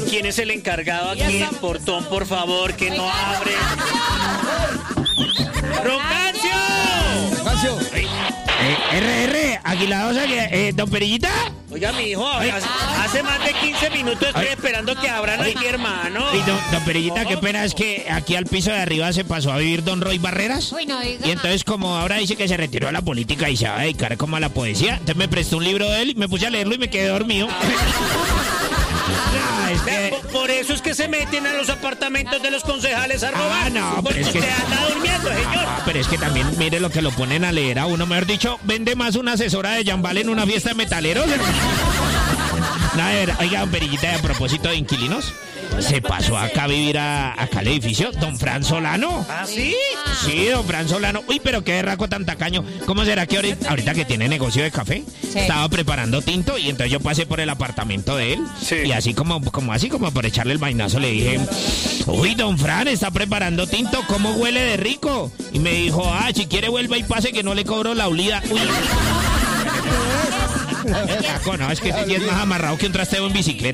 ¿Quién es el encargado aquí en portón, por favor, que no abre? ¡Roncancio! RR, Aguiladosa, don Perillita. Oiga, mi hijo, hace más de 15 minutos estoy esperando que abran ahí, mi hermano. Y don Perillita, qué pena es que aquí al piso de arriba se pasó a vivir don Roy Barreras. Uy, no diga. Y entonces, como ahora dice que se retiró a la política y se va a dedicar como a la poesía, entonces me prestó un libro de él y me puse a leerlo y me quedé dormido. No, es que... Por eso es que se meten a los apartamentos de los concejales a robar. No, pero porque es que... usted anda durmiendo, señor. Pero es que también mire lo que lo ponen a leer a uno. Mejor dicho, vende más una asesora de Jambal en una fiesta de metaleros. No, a ver, oiga, don Perillita, a propósito de inquilinos, se pasó acá a vivir acá al edificio don Fran Solano. ¿Ah, sí? Sí, don Fran Solano. Uy, pero qué berraco tan tacaño. ¿Cómo será que ahorita que tiene negocio de café, estaba preparando tinto y entonces yo pasé por el apartamento de él? Sí. Y así como por echarle el vainazo le dije, uy, don Fran, está preparando tinto, ¿cómo huele de rico? Y me dijo, si quiere vuelva y pase que no le cobro la olida. Uy. No, es que ese sí es más amarrado que un trasteo en bicicleta.